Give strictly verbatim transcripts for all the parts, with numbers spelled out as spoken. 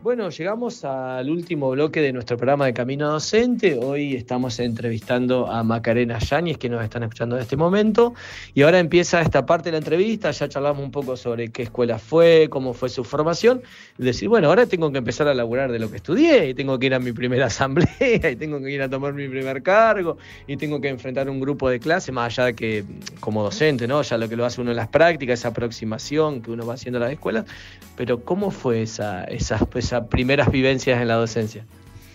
Bueno, llegamos al último bloque de nuestro programa de Camino Docente. Hoy estamos entrevistando a Macarena Yáñez, que nos están escuchando en este momento. Y ahora empieza esta parte de la entrevista. Ya charlamos un poco sobre qué escuela fue, cómo fue su formación. Y decir, bueno, ahora tengo que empezar a laburar de lo que estudié. Y tengo que ir a mi primera asamblea. Y tengo que ir a tomar mi primer cargo. Y tengo que enfrentar un grupo de clase, más allá de que como docente, ¿no? Ya lo que lo hace uno en las prácticas, esa aproximación que uno va haciendo a las escuelas. Pero ¿cómo fue esa, esa, esa primeras vivencias en la docencia?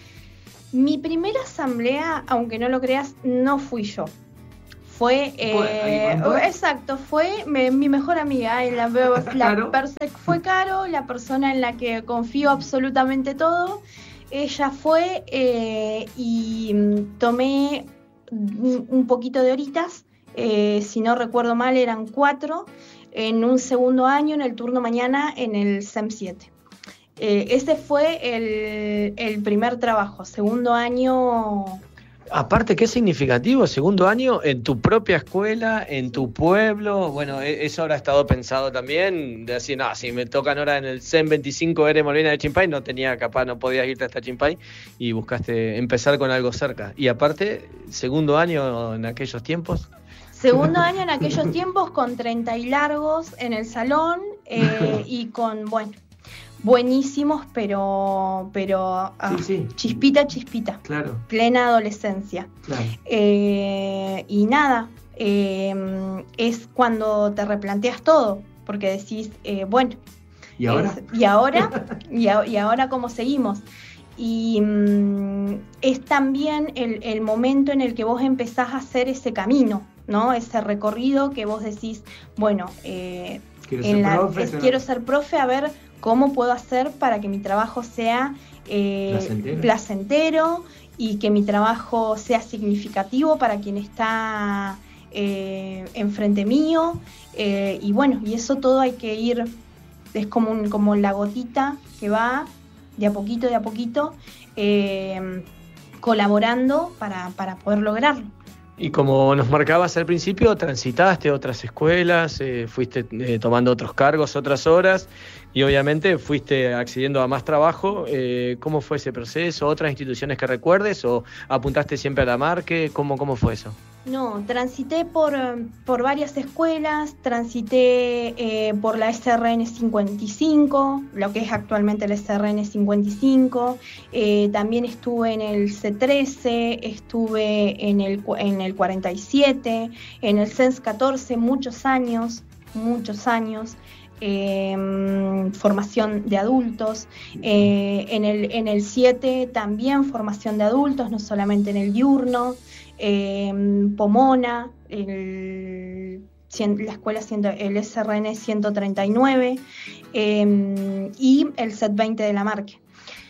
Mi primera asamblea, aunque no lo creas, no fui yo. Fue, eh, exacto, fue me, mi mejor amiga. La, la claro. perse- fue Caro, la persona en la que confío absolutamente todo. Ella fue eh, y tomé un poquito de horitas. Eh, si no recuerdo mal, eran cuatro. En un segundo año, en el turno mañana, en el S E M siete. Eh, ese fue el, el primer trabajo, segundo año. Aparte, qué significativo, segundo año en tu propia escuela, en tu pueblo. Bueno, eso habrá estado pensado también, de decir, no, si me tocan ahora en el S E M veinticinco R Molina de Chimpay, no tenía capaz, no podías irte hasta Chimpay y buscaste empezar con algo cerca. Y aparte, segundo año en aquellos tiempos. Segundo año en aquellos tiempos con treinta y largos en el salón eh, y con, bueno, buenísimos, pero, pero ah, sí, sí. chispita, chispita. Claro. Plena adolescencia. Claro. Eh, y nada, eh, es cuando te replanteas todo, porque decís, eh, bueno, ¿y ahora? Es, ¿Y ahora? ¿Y, a, ¿Y ahora cómo seguimos? Y mm, es también el, el momento en el que vos empezás a hacer ese camino, ¿no? Ese recorrido que vos decís, bueno, eh, quiero, en ser la, profe, es, quiero ser profe, a ver cómo puedo hacer para que mi trabajo sea eh, placentero. placentero y que mi trabajo sea significativo para quien está eh, enfrente mío. Eh, y bueno, y eso todo hay que ir, es como, un, como la gotita que va de a poquito, de a poquito, eh, colaborando para, para poder lograrlo. Y como nos marcabas al principio, transitaste otras escuelas, eh, fuiste eh, tomando otros cargos, otras horas, y obviamente fuiste accediendo a más trabajo. Eh, ¿Cómo fue ese proceso? ¿Otras instituciones que recuerdes o apuntaste siempre a la Marque? ¿Cómo, cómo fue eso? No, transité por, por varias escuelas, transité eh, por la S R N cincuenta y cinco, lo que es actualmente la S R N cincuenta y cinco, eh, también estuve en el C trece, estuve en el, en el cuarenta y siete, en el C E N S catorce, muchos años, muchos años. Eh, formación de adultos, eh, en el en el siete también formación de adultos, no solamente en el diurno, eh, Pomona, el, la escuela ciento, el S R N ciento treinta y nueve eh, y el S E T veinte de la Marque.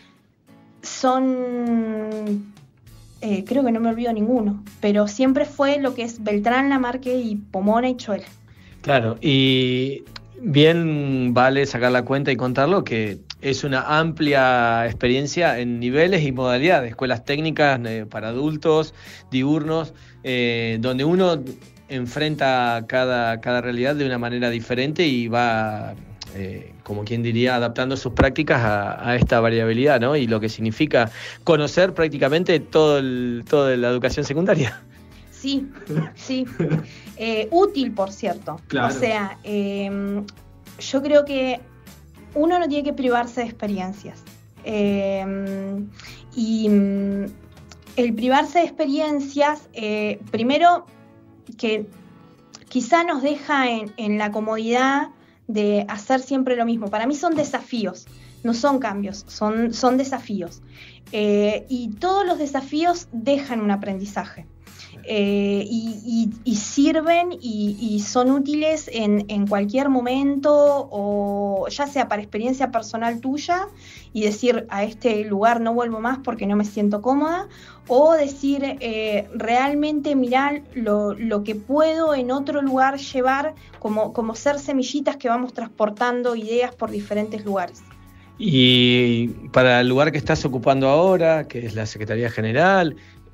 Son, eh, creo que no me olvido ninguno, pero siempre fue lo que es Beltrán, La Marque y Pomona y Choela. Claro, y bien vale sacar la cuenta y contarlo que es una amplia experiencia en niveles y modalidades, escuelas técnicas eh, para adultos, diurnos, eh, donde uno enfrenta cada, cada realidad de una manera diferente y va, eh, como quien diría, adaptando sus prácticas a, a esta variabilidad, ¿no? Y lo que significa conocer prácticamente todo el, toda la educación secundaria. Sí, sí. Eh, útil, por cierto. Claro. O sea, eh, yo creo que uno no tiene que privarse de experiencias. Eh, y el privarse de experiencias, eh, primero, que quizá nos deja en, en la comodidad de hacer siempre lo mismo. Para mí son desafíos, no son cambios, son, son desafíos. Eh, y todos los desafíos dejan un aprendizaje. Eh, y, y, y sirven y, y son útiles en, en cualquier momento, o ya sea para experiencia personal tuya y decir a este lugar no vuelvo más porque no me siento cómoda, o decir eh, realmente mirar lo, lo que puedo en otro lugar llevar, como, como ser semillitas que vamos transportando ideas por diferentes lugares. Y para el lugar que estás ocupando ahora, que es la Secretaría General,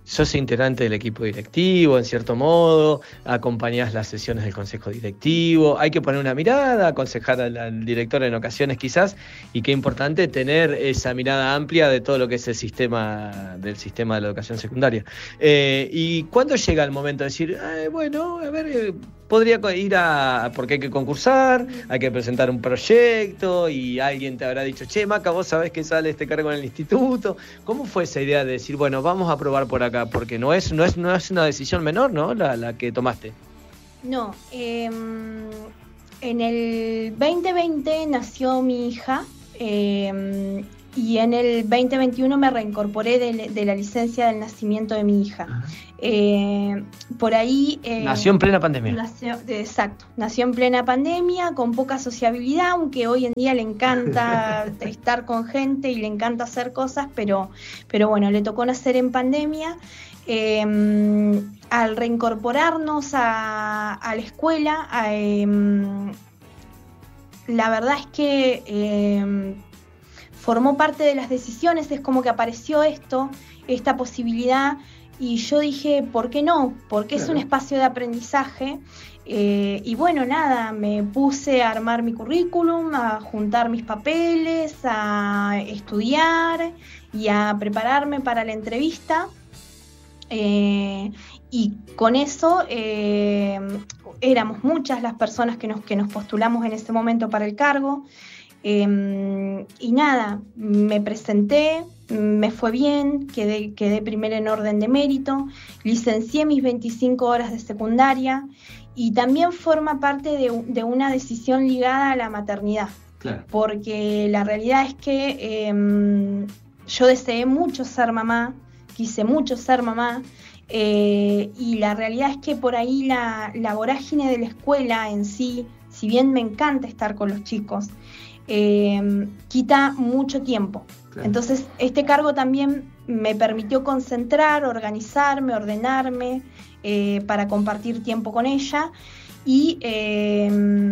sos integrante del equipo directivo, en cierto modo, acompañás las sesiones del consejo directivo, hay que poner una mirada, aconsejar al, al director en ocasiones quizás, y qué importante tener esa mirada amplia de todo lo que es el sistema del sistema de la educación secundaria. Eh, ¿Y cuándo llega el momento de decir, eh, bueno, a ver, eh, podría ir a, porque hay que concursar, hay que presentar un proyecto y alguien te habrá dicho, che, Maca, vos sabés que sale este cargo en el instituto? ¿Cómo fue esa idea de decir, bueno, vamos a probar por acá? Porque no es, no es, no es una decisión menor, ¿no? La, la que tomaste. No, eh, en el veinte veinte nació mi hija, eh, y en el veinte veintiuno me reincorporé de, de la licencia del nacimiento de mi hija. Eh, por ahí... Eh, nació en plena pandemia. Nació, exacto, nació en plena pandemia, con poca sociabilidad, aunque hoy en día le encanta estar con gente y le encanta hacer cosas, pero, pero bueno, le tocó nacer en pandemia. Eh, al reincorporarnos a, a la escuela, eh, la verdad es que... Eh, formó parte de las decisiones, es como que apareció esto, esta posibilidad, y yo dije, ¿por qué no? Porque claro. Es un espacio de aprendizaje, eh, y bueno, nada, me puse a armar mi currículum, a juntar mis papeles, a estudiar y a prepararme para la entrevista, eh, y con eso eh, éramos muchas las personas que nos, que nos postulamos en ese momento para el cargo. Eh, y nada, me presenté, me fue bien, quedé, quedé primera en orden de mérito, licencié mis veinticinco horas de secundaria y también forma parte de, de una decisión ligada a la maternidad. Claro. Porque la realidad es que eh, yo deseé mucho ser mamá, quise mucho ser mamá, eh, y la realidad es que por ahí la, la vorágine de la escuela en sí, si bien me encanta estar con los chicos, Eh, quita mucho tiempo. Claro. Entonces este cargo también me permitió concentrar, organizarme, ordenarme, eh, para compartir tiempo con ella, y eh,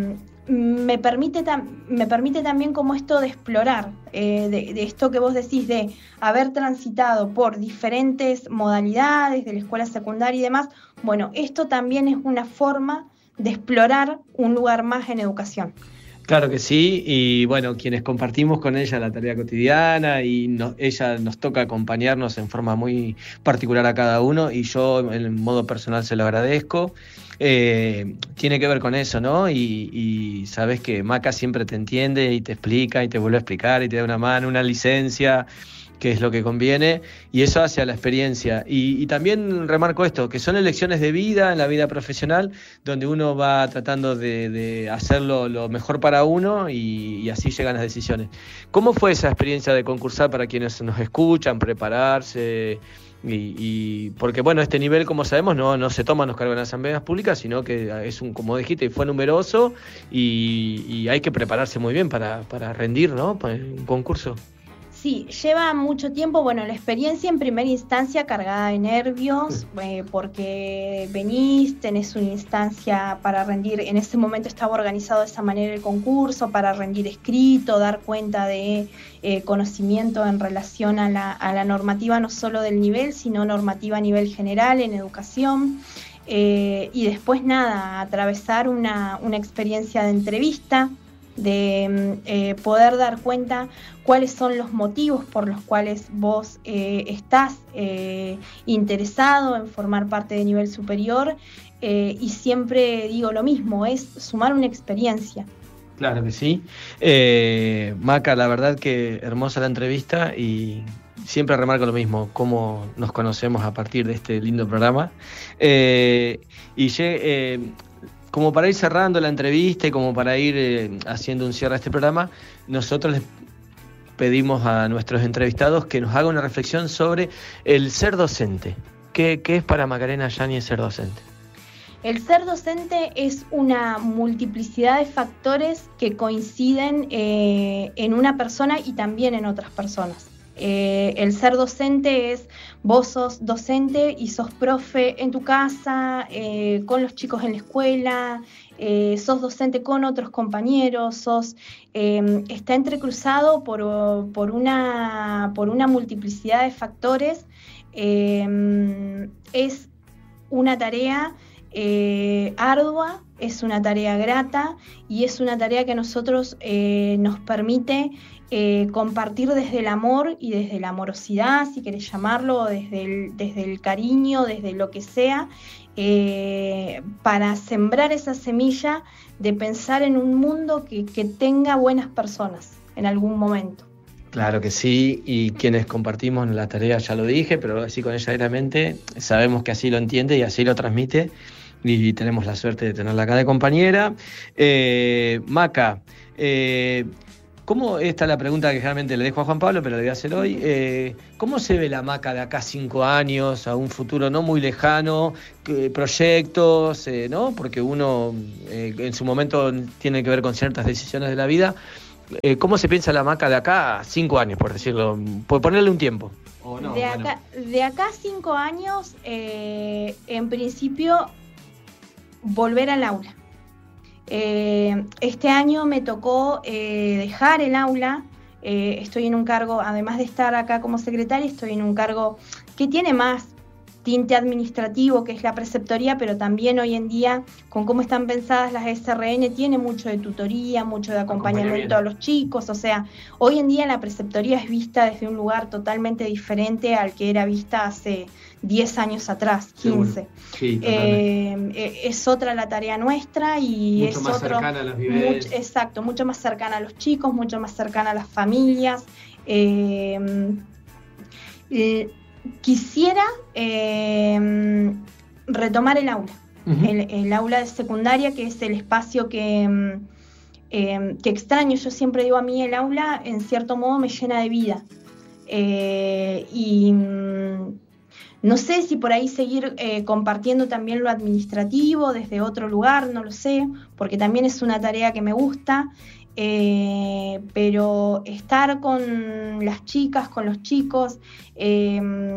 me permite, tam- me permite también como esto de explorar, eh, de, de esto que vos decís, de haber transitado por diferentes modalidades de la escuela secundaria y demás. Bueno, esto también es una forma de explorar un lugar más en educación. Claro que sí, y bueno, quienes compartimos con ella la tarea cotidiana y no, ella nos toca acompañarnos en forma muy particular a cada uno, y yo en modo personal se lo agradezco. Eh, tiene que ver con eso, ¿no? Y, y sabes que Maca siempre te entiende y te explica y te vuelve a explicar y te da una mano, una licencia, que es lo que conviene, y eso hace a la experiencia. Y, y también remarco esto, que son elecciones de vida, en la vida profesional, donde uno va tratando de, de hacerlo lo mejor para uno, y, y así llegan las decisiones. ¿Cómo fue esa experiencia de concursar para quienes nos escuchan, prepararse? Y, y porque bueno, este nivel, como sabemos, no, no se toman los cargos en las asambleas públicas, sino que es un, como dijiste, fue numeroso, y, y hay que prepararse muy bien para, para rendir, ¿no? Para un concurso. Sí, lleva mucho tiempo. Bueno, la experiencia en primera instancia cargada de nervios, eh, porque venís, tenés una instancia para rendir. En ese momento estaba organizado de esa manera el concurso, para rendir escrito, dar cuenta de eh, conocimiento en relación a la, a la normativa, no solo del nivel, sino normativa a nivel general en educación. Eh, y después nada, atravesar una, una experiencia de entrevista, de eh, poder dar cuenta cuáles son los motivos por los cuales vos eh, estás eh, interesado en formar parte de nivel superior, eh, y siempre digo lo mismo, es sumar una experiencia. Claro que sí. Eh, Maca, la verdad que hermosa la entrevista, y siempre remarco lo mismo, cómo nos conocemos a partir de este lindo programa. Eh, y eh, Como para ir cerrando la entrevista y como para ir eh, haciendo un cierre a este programa, nosotros les pedimos a nuestros entrevistados que nos hagan una reflexión sobre el ser docente. ¿Qué, qué es para Macarena Yáñez ser docente? El ser docente es una multiplicidad de factores que coinciden eh, en una persona y también en otras personas. Eh, el ser docente es, vos sos docente y sos profe en tu casa, eh, con los chicos en la escuela, eh, sos docente con otros compañeros, sos, eh, está entrecruzado por, por, una, por una multiplicidad de factores, Eh, es una tarea eh, ardua, es una tarea grata y es una tarea que a nosotros eh, nos permite eh, compartir desde el amor y desde la amorosidad, si querés llamarlo, desde el, desde el cariño, desde lo que sea, eh, para sembrar esa semilla de pensar en un mundo que, que tenga buenas personas en algún momento. Claro que sí, y quienes compartimos la tarea, ya lo dije, pero así con ella directamente, sabemos que así lo entiende y así lo transmite, y tenemos la suerte de tenerla acá de compañera. Eh, Maca, eh, ¿cómo, esta es la pregunta que generalmente le dejo a Juan Pablo, pero le voy a hacer hoy, eh, ¿cómo se ve la Maca de acá a cinco años, a un futuro no muy lejano, que, proyectos, eh, ¿no? Porque uno eh, en su momento tiene que ver con ciertas decisiones de la vida. Eh, ¿Cómo se piensa la Maca de acá a cinco años, por decirlo, por ponerle un tiempo? ¿O no? De acá, bueno. de acá a cinco años, eh, en principio, volver al aula. Eh, este año me tocó eh, dejar el aula. Eh, estoy en un cargo, además de estar acá como secretaria, estoy en un cargo que tiene más tinte administrativo, que es la preceptoría, pero también hoy en día, con cómo están pensadas las S R N, tiene mucho de tutoría, mucho de acompañamiento a los chicos. O sea, hoy en día la preceptoría es vista desde un lugar totalmente diferente al que era vista hace diez años atrás, quince. Sí, eh, es otra la tarea nuestra y mucho es más otro, cercana a las vivencias. Mucho, exacto, mucho más cercana a los chicos, mucho más cercana a las familias. Eh, eh, Quisiera eh, retomar el aula, uh-huh. el, el aula de secundaria, que es el espacio que, eh, que extraño. Yo siempre digo, a mí el aula en cierto modo me llena de vida. Eh, y mm, no sé si por ahí seguir eh, compartiendo también lo administrativo desde otro lugar, no lo sé, porque también es una tarea que me gusta. Eh, pero estar con las chicas, con los chicos, eh,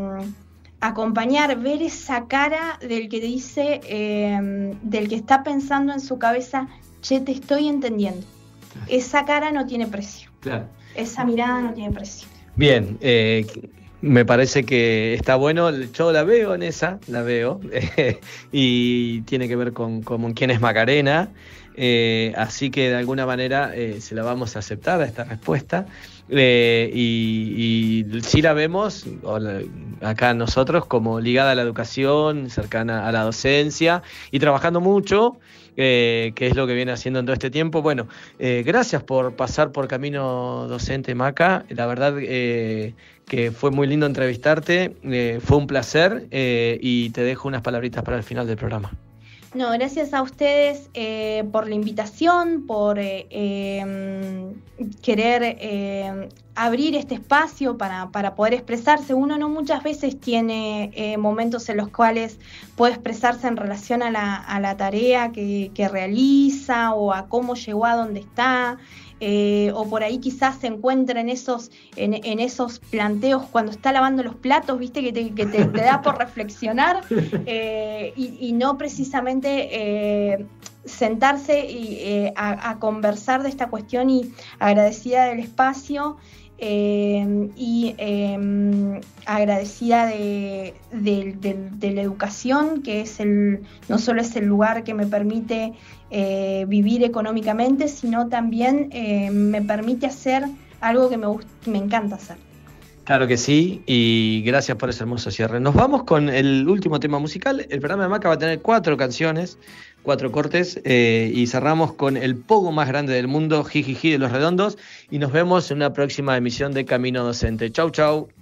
acompañar, ver esa cara del que te dice, eh, del que está pensando en su cabeza, che, te estoy entendiendo. Claro. Esa cara no tiene precio. Claro. Esa mirada no tiene precio. Bien, eh, me parece que está bueno, yo la veo en esa, la veo, eh, y tiene que ver con, con quién es Macarena. Eh, así que de alguna manera eh, se la vamos a aceptar a esta respuesta, eh, y, y sí la vemos acá nosotros como ligada a la educación, cercana a la docencia y trabajando mucho, eh, que es lo que viene haciendo en todo este tiempo. Bueno, eh, gracias por pasar por Camino Docente, Maca. La verdad eh, que fue muy lindo entrevistarte, eh, fue un placer, eh, y te dejo unas palabritas para el final del programa. No, gracias a ustedes eh, por la invitación, por eh, eh, querer eh, abrir este espacio para, para poder expresarse. Uno no muchas veces tiene eh, momentos en los cuales puede expresarse en relación a la, a la tarea que, que realiza o a cómo llegó a donde está. Eh, o por ahí quizás se encuentra en esos, en, en esos planteos cuando está lavando los platos, viste, que te, que te, te da por reflexionar, eh, y, y no precisamente eh, sentarse y, eh, a, a conversar de esta cuestión, y agradecida del espacio. Eh, y eh, agradecida de, de, de, de la educación, que es el, no solo es el lugar que me permite eh, vivir económicamente, sino también eh, me permite hacer algo que me, gusta, me encanta hacer. Claro que sí, y gracias por ese hermoso cierre. Nos vamos con el último tema musical. El programa de Maca va a tener cuatro canciones, cuatro cortes, eh, y cerramos con el pogo más grande del mundo, Jijiji de Los Redondos, y nos vemos en una próxima emisión de Camino Docente. Chau, chau.